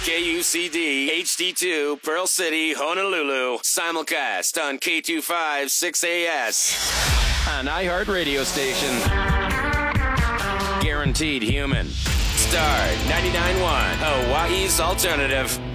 KUCD HD2 Pearl City, Honolulu. Simulcast on K25 6AS. An iHeart radio station. Guaranteed human. Star 99.1, Hawaii's alternative.